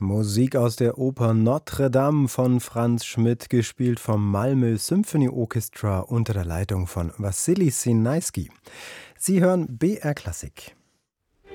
Musik aus der Oper Notre Dame von Franz Schmidt, gespielt vom Malmö Symphony Orchestra unter der Leitung von Wassily Sinaisky. Sie hören BR Klassik.